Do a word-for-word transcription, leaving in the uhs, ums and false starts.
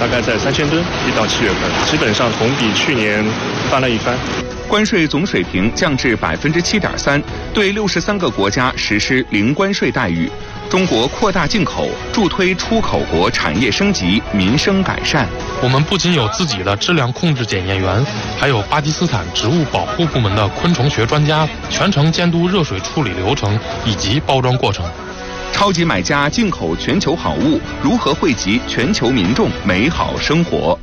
大概在三千吨，一到七月份，基本上同比去年翻了一番。 关税总水平降至百分之七点三，对六十三个国家实施零关税待遇。中国扩大进口，助推出口国产业升级、民生改善。 我们不仅有自己的质量控制检验员，还有巴基斯坦植物保护部门的昆虫学专家，全程监督热水处理流程以及包装过程。 超级买家进口全球好物，如何惠及全球民众美好生活？